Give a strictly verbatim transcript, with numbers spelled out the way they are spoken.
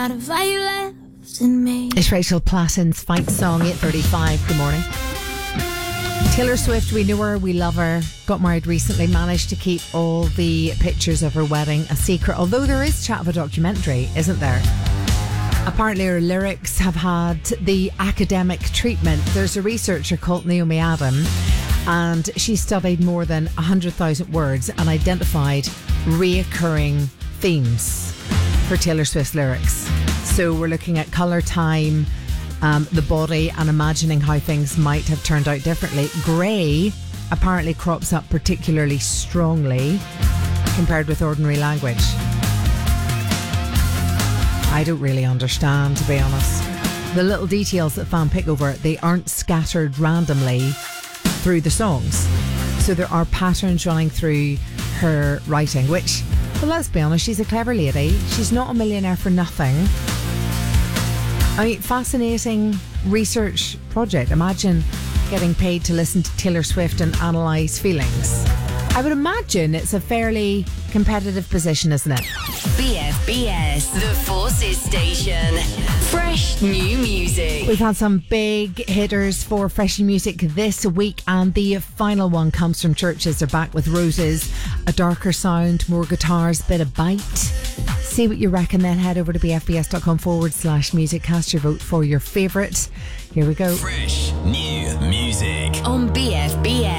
It's Rachel Platten's Fight Song, eight thirty-five. Good morning. Taylor Swift, we know her, we love her, got married recently, managed to keep all the pictures of her wedding a secret, although there is chat of a documentary, isn't there? Apparently her lyrics have had the academic treatment. There's a researcher called Naomi Adam, and she studied more than one hundred thousand words and identified reoccurring themes for Taylor Swift's lyrics. So we're looking at colour, time, um, the body, and imagining how things might have turned out differently. Grey apparently crops up particularly strongly compared with ordinary language. I don't really understand, to be honest. The little details that fan pick over, they aren't scattered randomly through the songs. So there are patterns running through her writing, which, well, let's be honest, she's a clever lady. She's not a millionaire for nothing. I mean, fascinating research project. Imagine getting paid to listen to Taylor Swift and analyse feelings. I would imagine it's a fairly competitive position, isn't it? B F B S, the Forces Station. Fresh new music. We've had some big hitters for fresh new music this week, and the final one comes from Churches. They're back with Roses, a darker sound, more guitars, bit of bite. See what you reckon, then head over to bfbs.com forward slash music. Cast your vote for your favourite. Here we go. Fresh new music on B F B S.